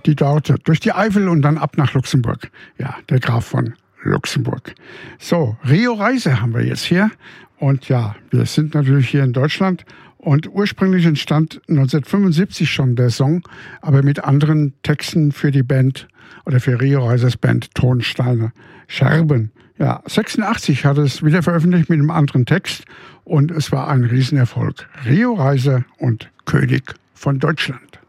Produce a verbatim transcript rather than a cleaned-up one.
die Dorte durch die Eifel und dann ab nach Luxemburg. Ja, der Graf von Luxemburg. So, Rio Reise haben wir jetzt hier. Und ja, wir sind natürlich hier in Deutschland. Und ursprünglich entstand neunzehnhundertfünfundsiebzig schon der Song, aber mit anderen Texten für die Band oder für Rio Reises Band Tonsteine Scherben. Ja, sechsundachtzig hat es wieder veröffentlicht mit einem anderen Text und es war ein Riesenerfolg. Rio Reise und König von Deutschland.